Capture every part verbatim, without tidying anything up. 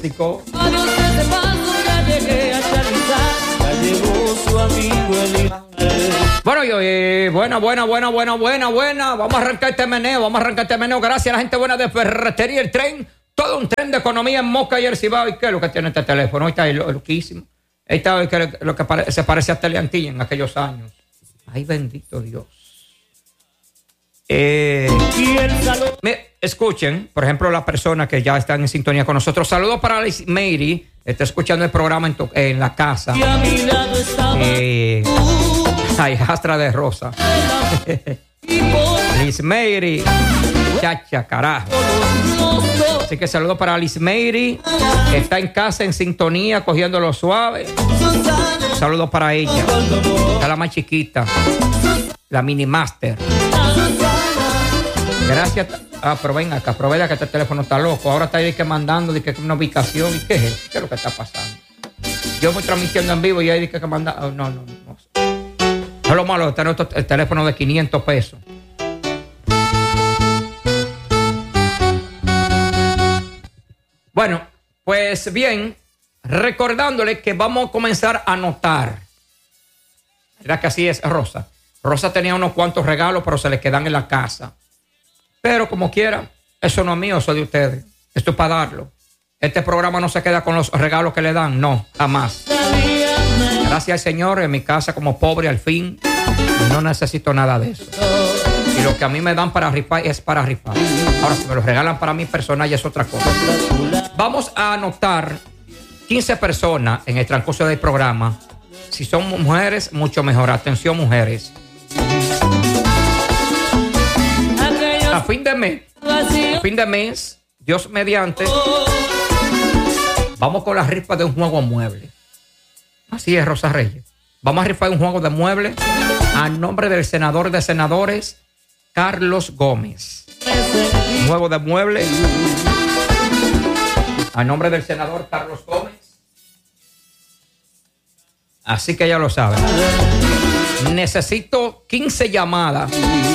México. Bueno, yo, eh, buena, buena, buena, buena, buena, buena. Vamos a arrancar este meneo, vamos a arrancar este meneo. Gracias a la gente buena de Ferretería El Tren. Todo un tren de economía en Moca y el Cibao. ¿Y qué es lo que tiene este teléfono? Ahí está ahí, lo, loquísimo. Ahí está lo que, lo que pare, se parece a Teleantilla en aquellos años. Ay, bendito Dios. Eh, me, escuchen, por ejemplo, las personas que ya están en sintonía con nosotros. Saludos para Liz Mary. Está escuchando el programa en, tu, en la casa. Eh, ay, Astra de Rosa. Liz Mary. Chacha, carajo. Así que saludos para Liz Mary, que está en casa en sintonía, cogiéndolo suave. Saludos para ella. Está la más chiquita, la mini master. Gracias. Ah, pero venga acá, aprovecha que este teléfono está loco. Ahora está ahí que mandando de que una ubicación. ¿Y qué es eso? ¿Qué es lo que está pasando? Yo voy transmitiendo en vivo y ahí dice que manda. Oh, no, no, no. No es lo malo de tener el teléfono de quinientos pesos. Bueno, pues bien, recordándole que vamos a comenzar a anotar. ¿Verdad que así es, Rosa? Rosa tenía unos cuantos regalos, pero se le quedan en la casa. Pero como quiera, eso no es mío, eso es de ustedes. Esto es para darlo. Este programa no se queda con los regalos que le dan, no, jamás. Gracias al Señor, en mi casa como pobre al fin, no necesito nada de eso. Y lo que a mí me dan para rifar es para rifar. Ahora, si me lo regalan para mí personal, ya es otra cosa. Vamos a anotar quince personas en el transcurso del programa. Si son mujeres, mucho mejor. Atención, mujeres. A fin de mes, a fin de mes, Dios mediante, vamos con la rifa de un juego mueble. Así es, Rosa Reyes. Vamos a rifar un juego de muebles a nombre del senador de senadores, Carlos Gómez. Un juego de muebles a nombre del senador Carlos Gómez. Así que ya lo saben. Necesito quince llamadas.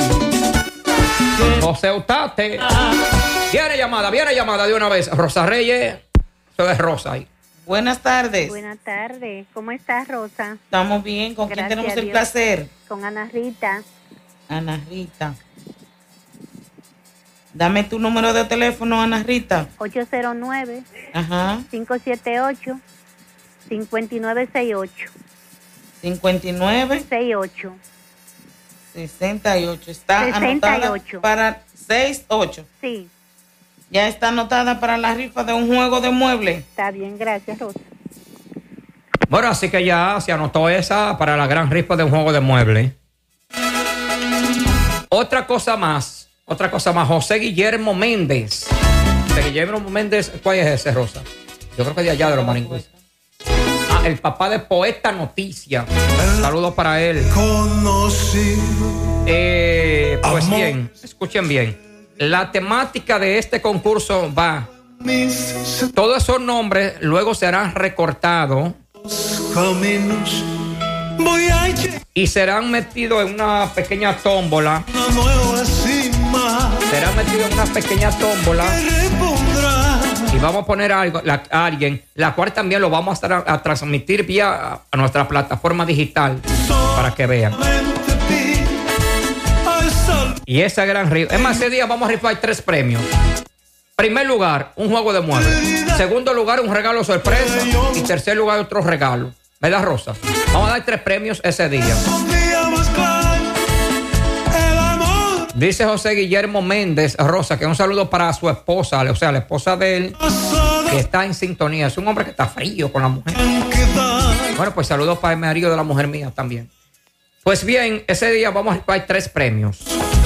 José Utate. Viene llamada, viene llamada de una vez. Rosa Reyes. Eso es Rosa ahí. Buenas tardes. Buenas tardes. ¿Cómo estás, Rosa? Estamos bien. ¿Con Gracias quién tenemos el Dios. placer? Con Ana Rita. Ana Rita. Dame tu número de teléfono, Ana Rita. ocho cero nueve, Ajá. cinco siete ocho, cinco nueve seis ocho. cincuenta y nueve. sesenta y ocho. sesenta y ocho. Está sesenta y anotada ocho. para sesenta y ocho. Sí. Ya está anotada para la rifa de un juego de muebles. Está bien, gracias, Rosa. Bueno, así que ya se anotó esa para la gran rifa de un juego de muebles. Otra cosa más, otra cosa más. José Guillermo Méndez. José Guillermo Méndez, ¿cuál es ese, Rosa? Yo creo que de allá de los Maringües. Ah, el papá de Poeta Noticia. Saludos para él. Eh, pues bien, escuchen bien. La temática de este concurso va. Todos esos nombres luego serán recortados y serán metidos en una pequeña tómbola. Serán metidos en una pequeña tómbola y vamos a poner algo, la, a alguien, la cual también lo vamos a, estar a, a transmitir vía a, a nuestra plataforma digital para que vean. Y esa gran rifa. Es más, ese día vamos a rifar tres premios. Primer lugar, un juego de muebles. Segundo lugar, un regalo sorpresa. Y tercer lugar, otro regalo. ¿Verdad, Rosa? Vamos a dar tres premios ese día. Dice José Guillermo Méndez, Rosa, que un saludo para su esposa, o sea, la esposa de él, que está en sintonía. Es un hombre que está frío con la mujer. Bueno, pues saludos para el marido de la mujer mía también. Pues bien, ese día vamos a rifar tres premios.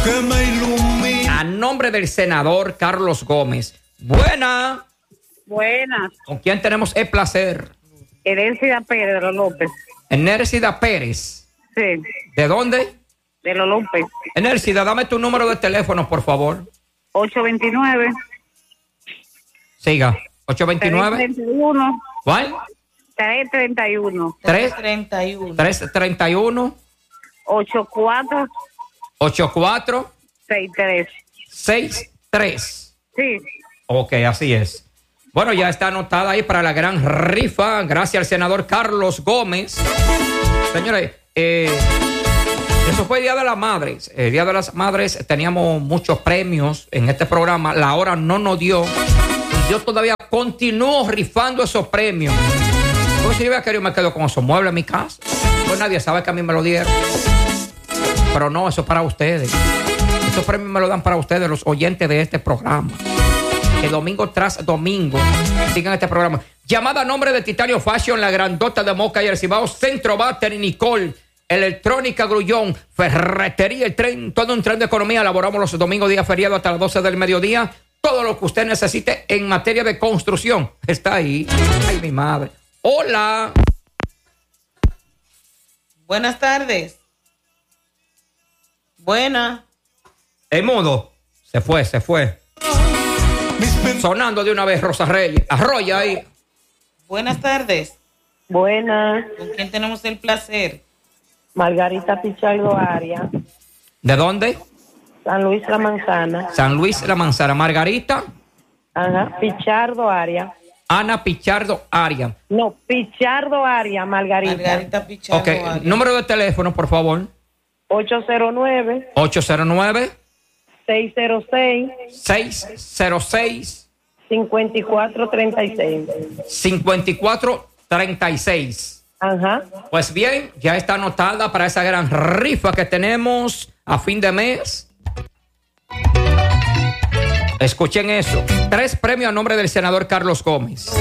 A nombre del senador Carlos Gómez. Buena. Buenas. ¿Con quién tenemos el placer? Herencia Pérez de los López. Enércida Pérez. Sí. ¿De dónde? De los López. Enércida, dame tu número de teléfono, por favor. ocho veintinueve. Siga. ocho veintinueve. tres treinta y uno. ¿Cuál? tres treinta y uno. tres treinta y uno. tres treinta y uno. ochenta y cuatro. ochenta y cuatro. sesenta y tres. sesenta y tres. Sí. Ok, así es. Bueno, ya está anotada ahí para la gran rifa. Gracias al senador Carlos Gómez. Señores, eh, eso fue el Día de las Madres. El Día de las Madres teníamos muchos premios en este programa. La hora no nos dio. Y yo todavía continúo rifando esos premios. Pues si yo hubiera querido, me quedo con esos muebles en mi casa. Pues nadie sabe que a mí me lo dieron. Pero no, eso es para ustedes. Esos premios me lo dan para ustedes, los oyentes de este programa. Que domingo tras domingo sigan este programa. Llamada a nombre de Titanio Fashion, la grandota de Moca y el Cibao, Centro Battery, Nicole, Electrónica Grullón, Ferretería El Tren, todo un tren de economía. Elaboramos los domingos, día feriado hasta las doce del mediodía. Todo lo que usted necesite en materia de construcción está ahí. Ay, mi madre. Hola. Buenas tardes. Buena. El mudo. Se fue, se fue. Sonando de una vez Rosa Reyes. Arroya ahí. Buenas tardes. Buenas. ¿Con quién tenemos el placer? Margarita Pichardo Aria. ¿De dónde? San Luis La Manzana. San Luis La Manzana. Margarita. Ajá. Pichardo Aria. Ana Pichardo Aria. No, Pichardo Aria, Margarita. Margarita Pichardo Ok, Aria. número de teléfono, por favor. ocho cero nueve, ocho cero nueve, seis cero seis, seis cero seis, cinco cuatro tres seis. cinco cuatro tres seis. Ajá. Pues bien, ya está anotada para esa gran rifa que tenemos a fin de mes. Escuchen eso. Tres premios a nombre del senador Carlos Gómez.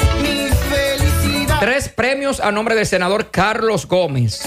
Tres premios a nombre del senador Carlos Gómez.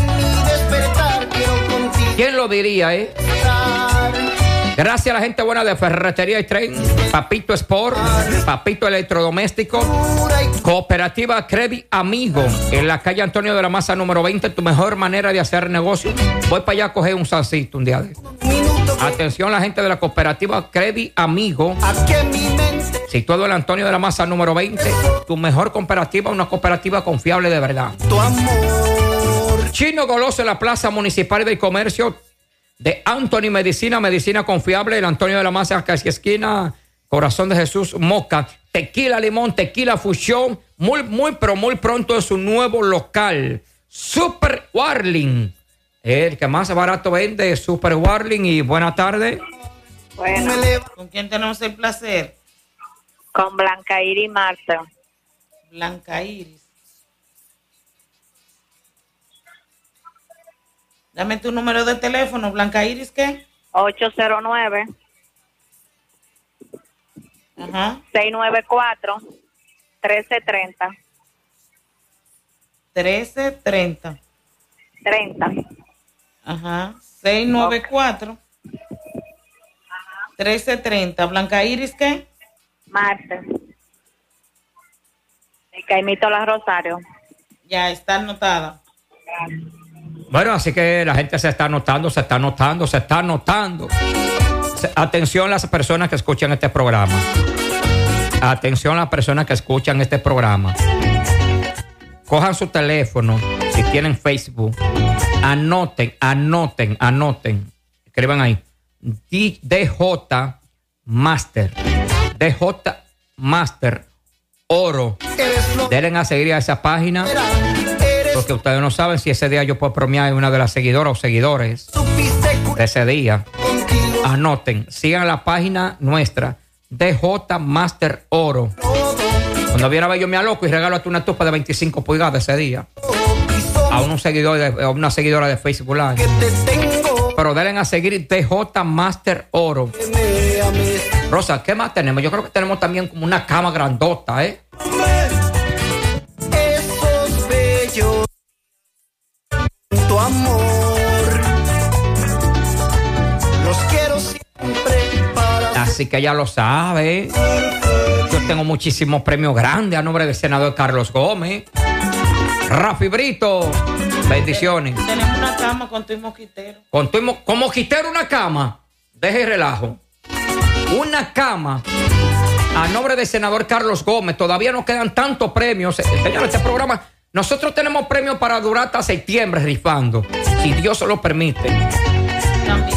¿Quién lo diría, eh? Gracias a la gente buena de Ferretería y Tren, Papito Sport, Papito Electrodoméstico, Cooperativa Crevi Amigo, en la calle Antonio de la Maza número veinte, tu mejor manera de hacer negocio. Voy para allá a coger un salsito un día de esto. Atención la gente de la Cooperativa Crevi Amigo, situado en el Antonio de la Maza número veinte, tu mejor cooperativa, una cooperativa confiable de verdad. Chino Goloso en la Plaza Municipal del Comercio de Anthony Medicina, medicina confiable, el Antonio de la Maza, casi esquina, Corazón de Jesús, Moca. Tequila Limón, tequila fusión, muy, muy, pero muy pronto en su nuevo local. Super Warling, el que más barato vende, Super Warling. Y buena tarde. Bueno, ¿Con quién tenemos el placer? con Blanca Iris Marta. Blanca Iris. Dame tu número de teléfono, Blanca Iris, ¿qué? ocho cero nueve, Ajá. seis nueve cuatro, uno tres tres cero. trece treinta. treinta. Ajá. seis nueve cuatro, trece treinta. Blanca Iris, ¿qué? Marta. El Caimito Las Rosario. Ya está anotada. Bueno, así que la gente se está anotando, se está anotando, se está anotando. Se- Atención las personas que escuchan este programa. Atención las personas que escuchan este programa. Cojan su teléfono, si tienen Facebook, anoten, anoten, anoten. Escriban ahí. D J Master. D J Master Oro. Denle a seguir a esa página. Porque ustedes no saben si ese día yo puedo premiar a una de las seguidoras o seguidores de ese día. Anoten, sigan la página nuestra, D J Master Oro. Cuando viera a ver, yo me aloco y regalo hasta una tupa de veinticinco pulgadas ese día. A, un seguidor de, a una seguidora de Facebook Live. Pero denle a seguir D J Master Oro. Rosa, ¿qué más tenemos? Yo creo que tenemos también como una cama grandota, ¿eh? Esos bellos, tu amor, los quiero siempre para. Así que ya lo sabe. Yo tengo muchísimos premios grandes a nombre del senador Carlos Gómez. Rafi Brito, bendiciones. Tenemos una cama con tu mosquitero. Con, tu, mo- con mosquitero una cama. Deje el relajo. Una cama a nombre del senador Carlos Gómez. Todavía nos quedan tantos premios. Señores, este programa, nosotros tenemos premios para durar hasta septiembre rifando, si Dios se lo permite. También tenemos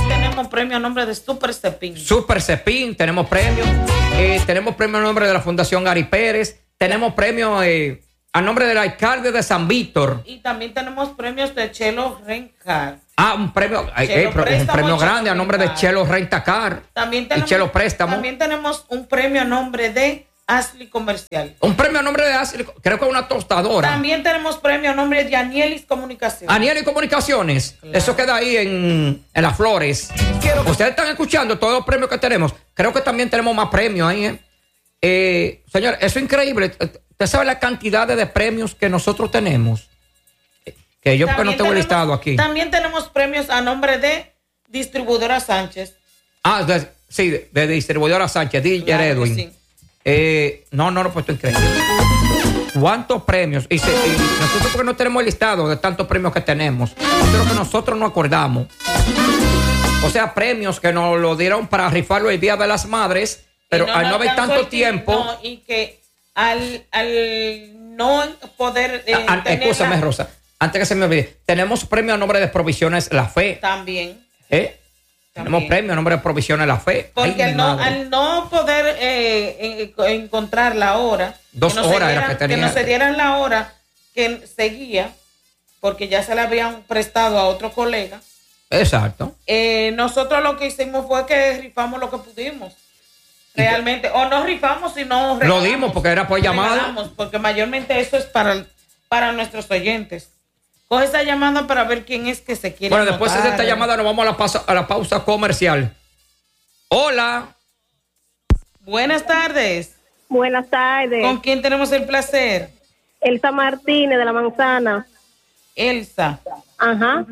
tenemos premio a nombre de Super Cepín. Super Cepín, tenemos premio. Eh, tenemos premio a nombre de la Fundación Gary Pérez. Tenemos premio eh, a nombre del alcalde de San Víctor. Y también tenemos premios de Chelo Rencar. Ah, un premio, eh, eh, un premio grande a nombre de Chelo Rentacar. También tenemos, y Chelo Préstamo. También tenemos un premio a nombre de Ashley Comercial. Un premio a nombre de Ashley, creo que es una tostadora. También tenemos premio a nombre de Anielis Comunicaciones. Anielis Comunicaciones, claro. Eso queda ahí en, en Las Flores. Quiero... Ustedes están escuchando todos los premios que tenemos. Creo que también tenemos más premios ahí. ¿eh? Eh, señor, eso es increíble. ¿Usted sabe la cantidad de premios que nosotros tenemos? Que yo pues no tengo el listado aquí. También tenemos premios a nombre de Distribuidora Sánchez. Ah, de, sí, de, de Distribuidora Sánchez, D J claro Edwin. Sí. Eh, no, no, no, pues esto es increíble. ¿Cuántos premios? Y, se, y nosotros porque no tenemos el listado de tantos premios que tenemos. Eso es lo que nosotros no acordamos. O sea, premios que nos lo dieron para rifarlo el Día de las Madres, pero no al no haber tanto tiempo... No, y que al, al no poder... Eh, ah, escúchame, la... Rosa. Antes que se me olvide, tenemos premio a nombre de Provisiones La Fe. También. ¿Eh? También. Tenemos premio a nombre de Provisiones La Fe. Porque Ay, al, no, al no poder eh, eh, encontrar la hora. Dos que horas dieran, era que tenía. Que nos se dieran la hora que seguía, porque ya se la habían prestado a otro colega. Exacto. Eh, nosotros lo que hicimos fue que rifamos lo que pudimos. Realmente. O no rifamos, sino... Lo dimos porque era por llamada. Porque mayormente eso es para, para nuestros oyentes. Coge esa llamada para ver quién es que se quiere Bueno, después anotar. de esta llamada nos vamos a la, pausa, a la pausa comercial. Hola. Buenas tardes. Buenas tardes. ¿Con quién tenemos el placer? Elsa Martínez de La Manzana. Elsa. Ajá.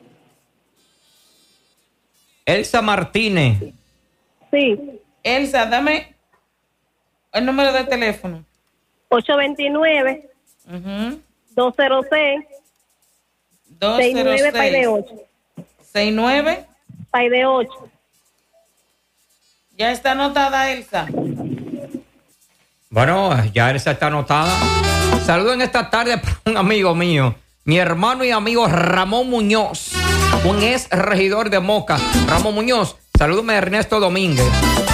Elsa Martínez. Sí. Elsa, dame el número de teléfono. ocho dos nueve, uh-huh. dos cero seis, seis nueve Pay de ocho. sesenta y nueve Pay de ocho. Ya está anotada, Elsa. Bueno, ya Elsa está anotada. Saludo en esta tarde para un amigo mío, mi hermano y amigo Ramón Muñoz, un ex regidor de Moca. Ramón Muñoz, salúdame a Ernesto Domínguez.